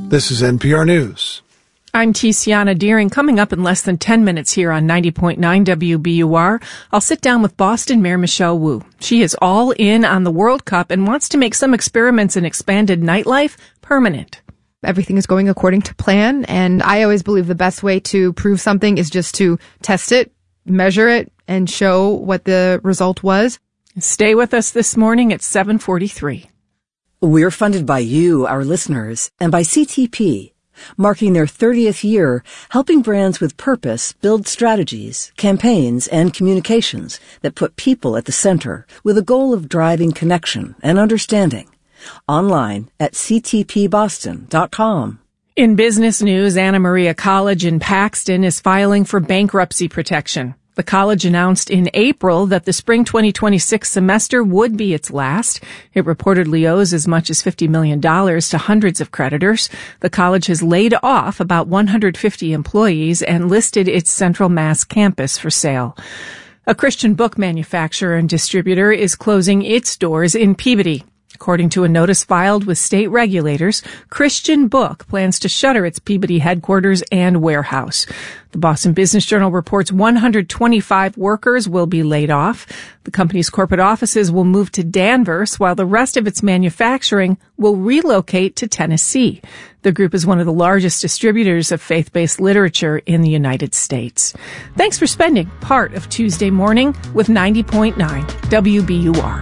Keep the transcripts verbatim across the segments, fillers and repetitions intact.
This is N P R News. I'm Tiziana Deering. Coming up in less than ten minutes here on ninety point nine W B U R, I'll sit down with Boston Mayor Michelle Wu. She is all in on the World Cup and wants to make some experiments in expanded nightlife permanent. Everything is going according to plan, and I always believe the best way to prove something is just to test it, measure it, and show what the result was. Stay with us this morning at seven forty-three. We're funded by you, our listeners, and by C T P, marking their thirtieth year, helping brands with purpose build strategies, campaigns, and communications that put people at the center with a goal of driving connection and understanding. Online at c t p boston dot com. In business news, Anna Maria College in Paxton is filing for bankruptcy protection. The college announced in April that the spring twenty twenty-six semester would be its last. It reportedly owes as much as fifty million dollars to hundreds of creditors. The college has laid off about one hundred fifty employees and listed its Central Mass campus for sale. A Christian book manufacturer and distributor is closing its doors in Peabody. According to a notice filed with state regulators, Christian Book plans to shutter its Peabody headquarters and warehouse. The Boston Business Journal reports one hundred twenty-five workers will be laid off. The company's corporate offices will move to Danvers, while the rest of its manufacturing will relocate to Tennessee. The group is one of the largest distributors of faith-based literature in the United States. Thanks for spending part of Tuesday morning with ninety point nine W B U R.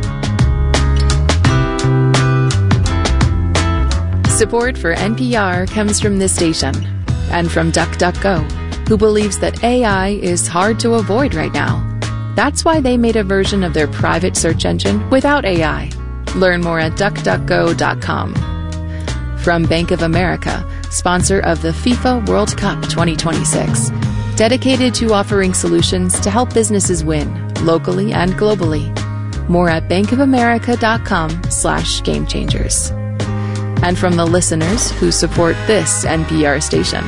Support for N P R comes from this station and from DuckDuckGo, who believes that A I is hard to avoid right now. That's why they made a version of their private search engine without A I. Learn more at duck duck go dot com. From Bank of America, sponsor of the FIFA World Cup twenty twenty-six, dedicated to offering solutions to help businesses win locally and globally. More at bankofamerica.com slash game changers. And from the listeners who support this N P R station.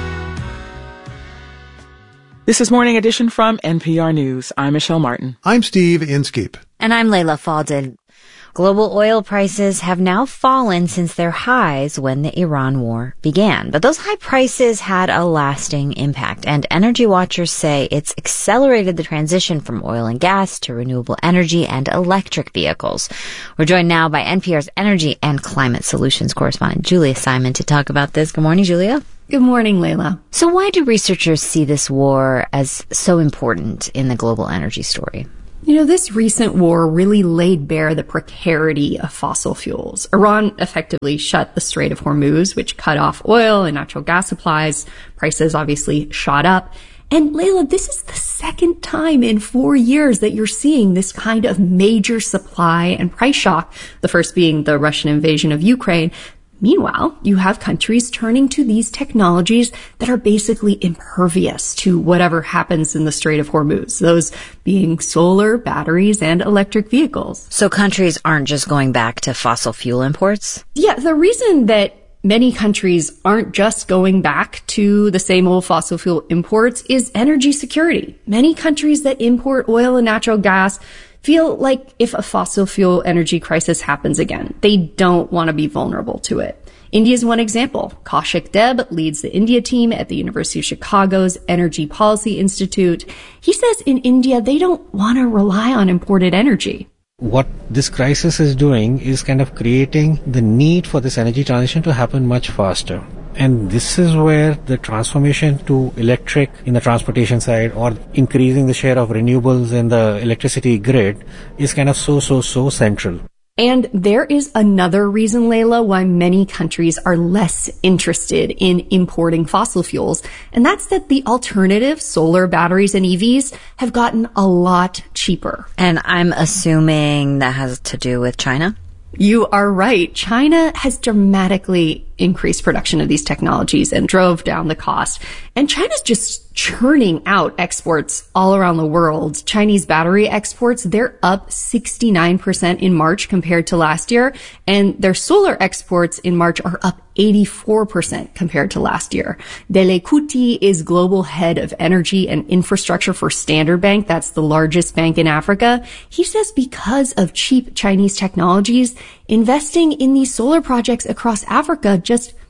This is Morning Edition from N P R News. I'm Michelle Martin. I'm Steve Inskeep. And I'm Layla Falded. Global oil prices have now fallen since their highs when the Iran war began. But those high prices had a lasting impact, and energy watchers say it's accelerated the transition from oil and gas to renewable energy and electric vehicles. We're joined now by N P R's energy and climate solutions correspondent Julia Simon to talk about this. Good morning, Julia. Good morning, Layla. So why do researchers see this war as so important in the global energy story? You know, this recent war really laid bare the precarity of fossil fuels. Iran effectively shut the Strait of Hormuz, which cut off oil and natural gas supplies. Prices obviously shot up. And Layla, this is the second time in four years that you're seeing this kind of major supply and price shock, the first being the Russian invasion of Ukraine. Meanwhile, you have countries turning to these technologies that are basically impervious to whatever happens in the Strait of Hormuz, those being solar, batteries, and electric vehicles. So countries aren't just going back to fossil fuel imports? Yeah, the reason that many countries aren't just going back to the same old fossil fuel imports is energy security. Many countries that import oil and natural gas feel like if a fossil fuel energy crisis happens again, they don't want to be vulnerable to it. India is one example. Kaushik Deb leads the India team at the University of Chicago's Energy Policy Institute. He says in India, they don't want to rely on imported energy. What this crisis is doing is kind of creating the need for this energy transition to happen much faster. And this is where the transformation to electric in the transportation side or increasing the share of renewables in the electricity grid is kind of so, so, so central. And there is another reason, Layla, why many countries are less interested in importing fossil fuels. And that's that the alternative, solar, batteries, and E Vs, have gotten a lot cheaper. And I'm assuming that has to do with China? You are right. China has dramatically increased production of these technologies and drove down the cost. And China's just churning out exports all around the world. Chinese battery exports, they're up sixty-nine percent in March compared to last year. And their solar exports in March are up eighty-four percent compared to last year. Dele Kuti is global head of energy and infrastructure for Standard Bank. That's the largest bank in Africa. He says because of cheap Chinese technologies, investing in these solar projects across Africa just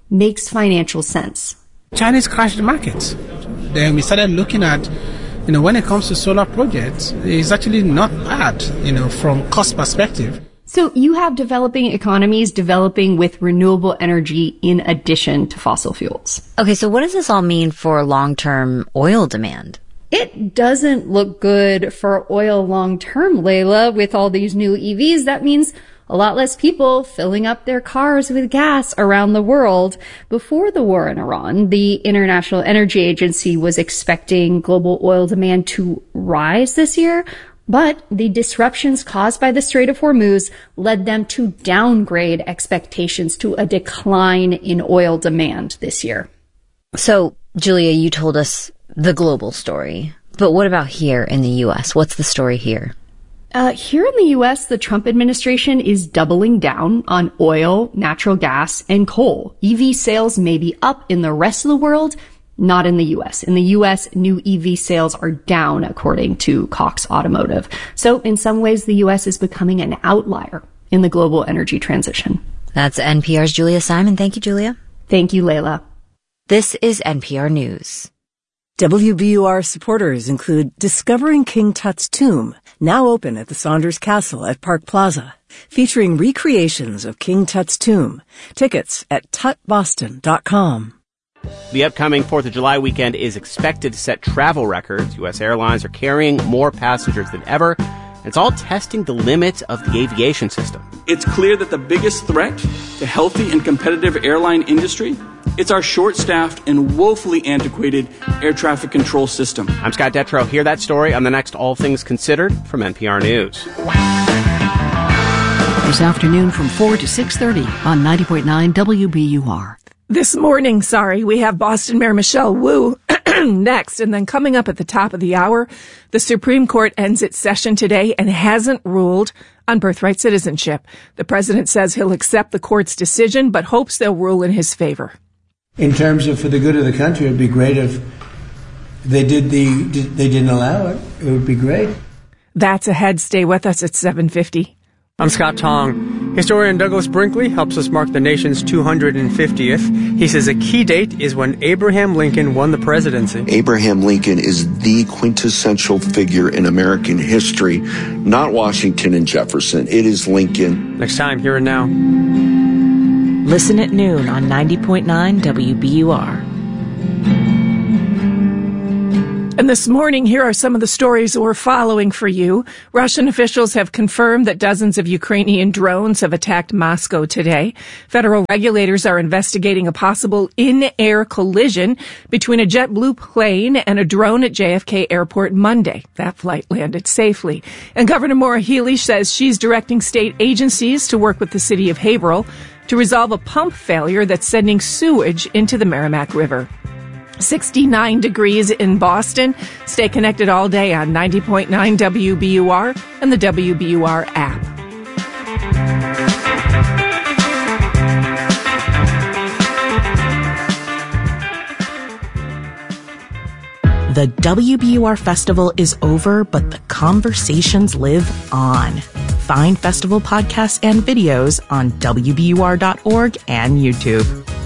makes financial sense. Chinese crashed the markets. Then we started looking at, you know, when it comes to solar projects, it's actually not bad, you know, from cost perspective. So you have developing economies developing with renewable energy in addition to fossil fuels. Okay, so what does this all mean for long-term oil demand? It doesn't look good for oil long-term, Layla, with all these new E Vs. That means a lot less people filling up their cars with gas around the world. Before the war in Iran, the International Energy Agency was expecting global oil demand to rise this year, but the disruptions caused by the Strait of Hormuz led them to downgrade expectations to a decline in oil demand this year. So, Julia, you told us the global story, but what about here in the U S? What's the story here? Uh, here in the U S, the Trump administration is doubling down on oil, natural gas, and coal. E V sales may be up in the rest of the world, not in the U S. In the U S, new E V sales are down, according to Cox Automotive. So in some ways, the U S is becoming an outlier in the global energy transition. That's N P R's Julia Simon. Thank you, Julia. Thank you, Layla. This is N P R News. W B U R supporters include Discovering King Tut's Tomb, now open at the Saunders Castle at Park Plaza, featuring recreations of King Tut's tomb. Tickets at tut boston dot com. The upcoming fourth of July weekend is expected to set travel records. U S airlines are carrying more passengers than ever. It's all testing the limits of the aviation system. It's clear that the biggest threat to healthy and competitive airline industry, it's our short-staffed and woefully antiquated air traffic control system. I'm Scott Detrow. Hear that story on the next All Things Considered from N P R News. This afternoon from four to six thirty on ninety point nine W B U R. This morning, sorry, we have Boston Mayor Michelle Wu next. And then coming up at the top of the hour, the Supreme Court ends its session today and hasn't ruled on birthright citizenship. The president says he'll accept the court's decision, but hopes they'll rule in his favor. In terms of for the good of the country, it would be great if they did the they didn't allow it. It would be great. That's ahead. Stay with us at seven fifty. I'm Scott Tong. Historian Douglas Brinkley helps us mark the nation's two hundred fiftieth. He says a key date is when Abraham Lincoln won the presidency. Abraham Lincoln is the quintessential figure in American history, not Washington and Jefferson. It is Lincoln. Next time, Here and Now. Listen at noon on ninety point nine W B U R. And this morning, here are some of the stories we're following for you. Russian officials have confirmed that dozens of Ukrainian drones have attacked Moscow today. Federal regulators are investigating a possible in-air collision between a JetBlue plane and a drone at J F K Airport Monday. That flight landed safely. And Governor Maura Healey says she's directing state agencies to work with the city of Haverhill to resolve a pump failure that's sending sewage into the Merrimack River. sixty-nine degrees in Boston. Stay connected all day on ninety point nine W B U R and the W B U R app. The W B U R Festival is over, but the conversations live on. Find festival podcasts and videos on W B U R dot org and YouTube.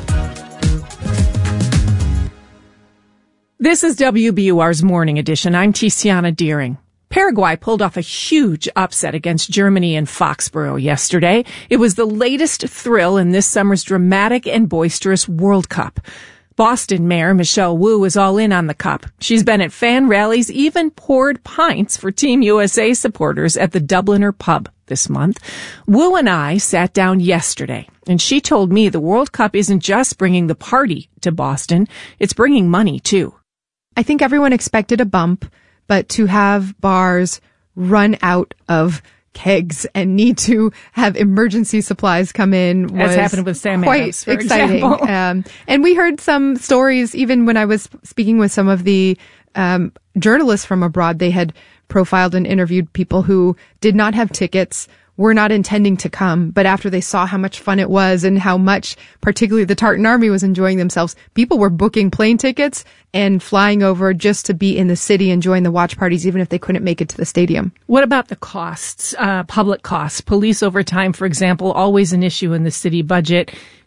This is W B U R's Morning Edition. I'm Tiziana Deering. Paraguay pulled off a huge upset against Germany in Foxborough yesterday. It was the latest thrill in this summer's dramatic and boisterous World Cup. Boston Mayor Michelle Wu was all in on the cup. She's been at fan rallies, even poured pints for Team U S A supporters at the Dubliner pub this month. Wu and I sat down yesterday, and she told me the World Cup isn't just bringing the party to Boston, it's bringing money too. I think everyone expected a bump, but to have bars run out of kegs and need to have emergency supplies come in was As happened with Sam quite Adams, for exciting. Um, and we heard some stories, even when I was speaking with some of the um, journalists from abroad. They had profiled and interviewed people who did not have tickets, were not intending to come, but after they saw how much fun it was and how much, particularly the Tartan Army, was enjoying themselves, people were booking plane tickets and flying over just to be in the city enjoying the watch parties, even if they couldn't make it to the stadium. What about the costs, uh, public costs? Police overtime, for example, always an issue in the city budget.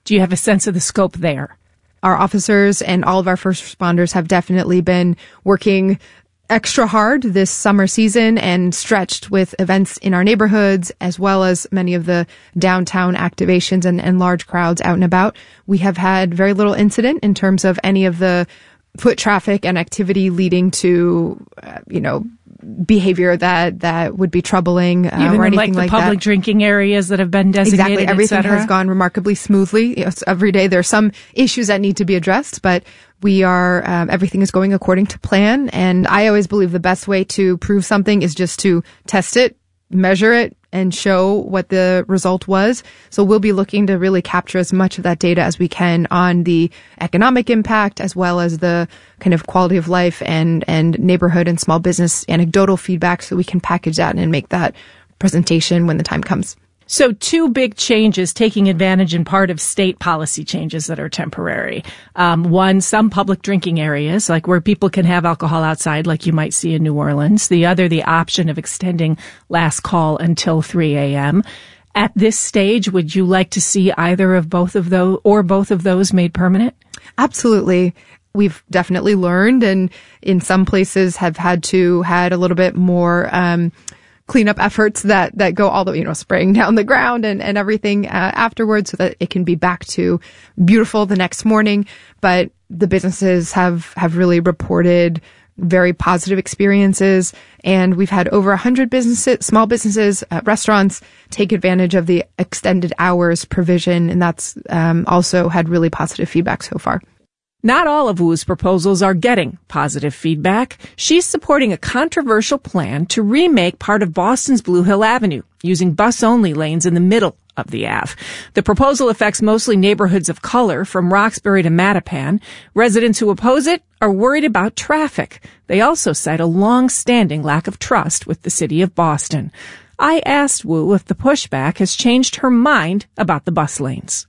Do you have a sense of the scope there? Our officers and all of our first responders have definitely been working extra hard this summer season and stretched with events in our neighborhoods, as well as many of the downtown activations and, and large crowds out and about. We have had very little incident in terms of any of the foot traffic and activity leading to, uh, you know, behavior that, that would be troubling, uh, Even or in anything like the like public that. drinking areas that have been designated, Exactly. Everything et cetera. has gone remarkably smoothly. Yes, every day there are some issues that need to be addressed, but we are, um, everything is going according to plan. And I always believe the best way to prove something is just to test it, measure it, and show what the result was. So we'll be looking to really capture as much of that data as we can on the economic impact, as well as the kind of quality of life and, and neighborhood and small business anecdotal feedback, so we can package that and make that presentation when the time comes. So two big changes taking advantage in part of state policy changes that are temporary. Um, one, some public drinking areas, like where people can have alcohol outside, like you might see in New Orleans. The other, the option of extending last call until three a.m. At this stage, would you like to see either of both of those or both of those made permanent? Absolutely. We've definitely learned, and in some places have had to had a little bit more, um, cleanup efforts that, that go all the, you know, spraying down the ground and, and everything, uh, afterwards, so that it can be back to beautiful the next morning. But the businesses have, have really reported very positive experiences. And we've had over a hundred businesses, small businesses, uh, restaurants take advantage of the extended hours provision. And that's, um, also had really positive feedback so far. Not all of Wu's proposals are getting positive feedback. She's supporting a controversial plan to remake part of Boston's Blue Hill Avenue, using bus-only lanes in the middle of the Ave. The proposal affects mostly neighborhoods of color from Roxbury to Mattapan. Residents who oppose it are worried about traffic. They also cite a long-standing lack of trust with the city of Boston. I asked Wu if the pushback has changed her mind about the bus lanes.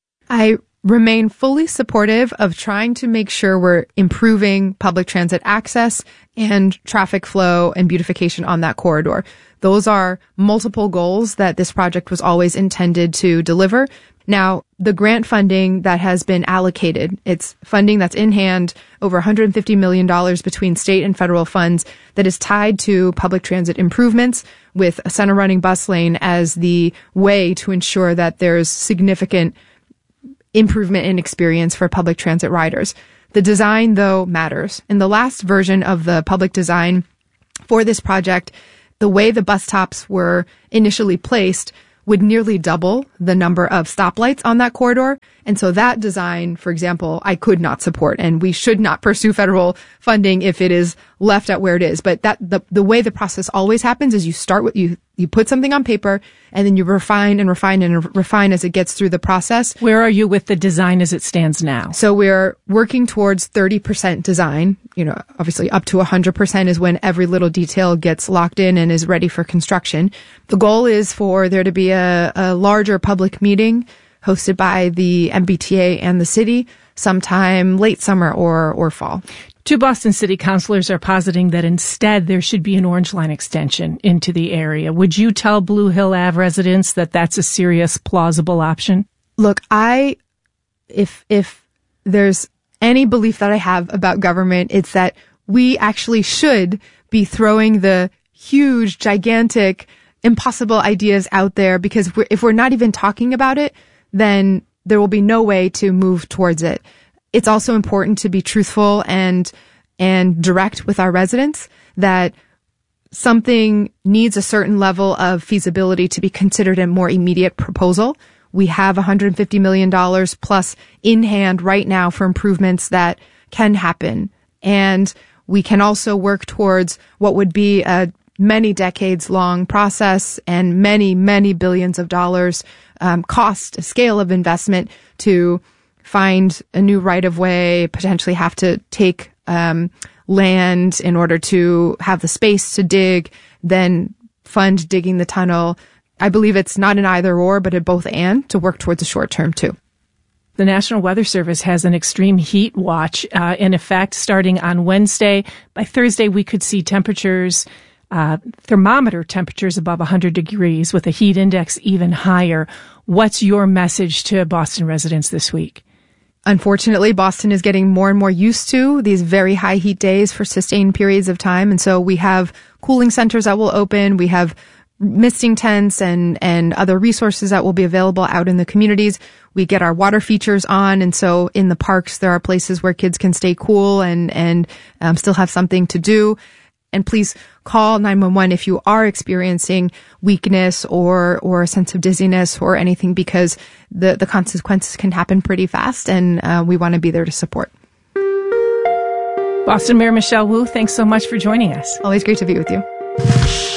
I remain fully supportive of trying to make sure we're improving public transit access and traffic flow and beautification on that corridor. Those are multiple goals that this project was always intended to deliver. Now, the grant funding that has been allocated, it's funding that's in hand, over one hundred fifty million dollars between state and federal funds, that is tied to public transit improvements, with a center running bus lane as the way to ensure that there's significant improvement in experience for public transit riders. The design, though, matters. In the last version of the public design for this project, the way the bus stops were initially placed would nearly double the number of stoplights on that corridor. And so that design, for example, I could not support, and we should not pursue federal funding if it is left at where it is. But that the the way the process always happens is you start with you you put something on paper, and then you refine and refine and refine as it gets through the process. Where are you with the design as it stands now? So we're working towards thirty percent design. You know, obviously up to one hundred percent is when every little detail gets locked in and is ready for construction. The goal is for there to be a, a larger public meeting hosted by the M B T A and the city sometime late summer or, or fall. Two Boston city councilors are positing that instead there should be an Orange Line extension into the area. Would you tell Blue Hill Ave residents that that's a serious, plausible option? Look, I, if, if there's any belief that I have about government, it's that we actually should be throwing the huge, gigantic, impossible ideas out there, because we're, if we're not even talking about it, then there will be no way to move towards it. It's also important to be truthful and, and direct with our residents that something needs a certain level of feasibility to be considered a more immediate proposal. We have one hundred fifty million dollars plus in hand right now for improvements that can happen. And we can also work towards what would be a many decades long process and many, many billions of dollars um, cost, a scale of investment to find a new right of way, potentially have to take um, land in order to have the space to dig, then fund digging the tunnel. I believe it's not an either or, but a both and, to work towards the short term too. The National Weather Service has an extreme heat watch uh, in effect starting on Wednesday. By Thursday, we could see temperatures Uh, thermometer temperatures above one hundred degrees with a heat index even higher. What's your message to Boston residents this week? Unfortunately, Boston is getting more and more used to these very high heat days for sustained periods of time. And so we have cooling centers that will open. We have misting tents and, and other resources that will be available out in the communities. We get our water features on. And so in the parks, there are places where kids can stay cool and, and um, still have something to do. And please call nine one one if you are experiencing weakness or, or a sense of dizziness or anything, because the, the consequences can happen pretty fast, and uh, we want to be there to support. Boston Mayor Michelle Wu, thanks so much for joining us. Always great to be with you.